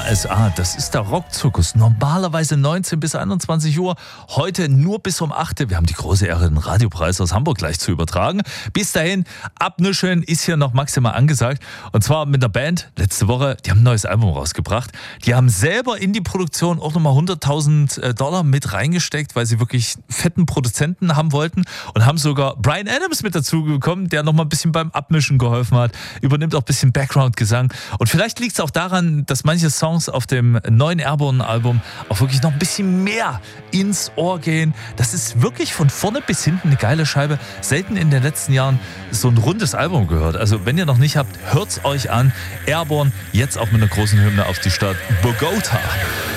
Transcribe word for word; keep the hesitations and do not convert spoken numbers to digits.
S A, das ist der Rockzirkus. Normalerweise neunzehn bis einundzwanzig Uhr, heute nur bis um acht. Wir haben die große Ehre, den Radiopreis aus Hamburg gleich zu übertragen. Bis dahin, abnuscheln ist hier noch maximal angesagt. Und zwar mit einer Band, letzte Woche, die haben ein neues Album rausgebracht. Die haben selber in die Produktion auch nochmal hunderttausend Dollar mit reingesteckt, weil sie wirklich fetten Produzenten haben wollten. Und haben sogar Bryan Adams mit dazu bekommen, der nochmal ein bisschen beim Abmischen geholfen hat. Übernimmt auch ein bisschen Background-Gesang. Und vielleicht liegt es auch daran, dass manche Songs auf dem neuen Airborne-Album auch wirklich noch ein bisschen mehr ins Ohr gehen. Das ist wirklich von vorne bis hinten eine geile Scheibe. Selten in den letzten Jahren so ein rundes Album gehört. Also wenn ihr noch nicht habt, hört's euch an. Airborne, jetzt auch mit einer großen Hymne auf die Stadt Bogota.